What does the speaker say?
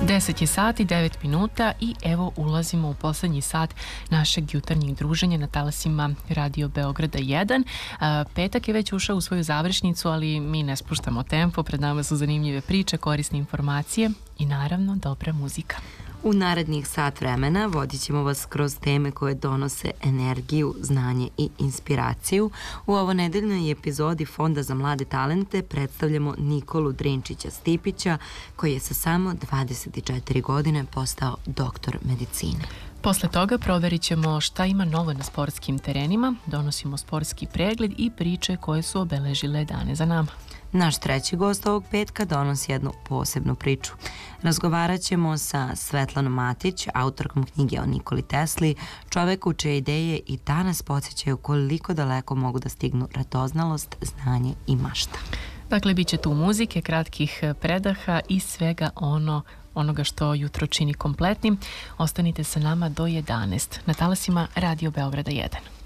10 je sati, 9 minuta i evo ulazimo u poslednji sat našeg jutarnjeg druženja na talasima Radio Beograda 1. Petak je već ušao u svoju završnicu, ali mi ne spuštamo tempo. Pred nama su zanimljive priče, korisne informacije i naravno dobra muzika. U narednih sat vremena vodit ćemo vas kroz teme koje donose energiju, znanje i inspiraciju. U ovo nedeljnoj epizodi Fonda za mlade talente predstavljamo Nikolu Drinčića-Stipića, koji je sa samo 24 godine postao doktor medicine. Posle toga proverit ćemo šta ima novo na sportskim terenima, donosimo sportski pregled i priče koje su obeležile dane za nama. Naš treći gost ovog petka donosi jednu posebnu priču. Razgovarat ćemo sa Svetlanom Matić, autorkom knjige o Nikoli Tesli, čoveku čije ideje i danas podsjećaju koliko daleko mogu da stignu radoznalost, znanje i mašta. Dakle, bit će tu muzike, kratkih predaha i svega onoga što jutro čini kompletnim. Ostanite sa nama do 11 na talasima Radio Beograda 1.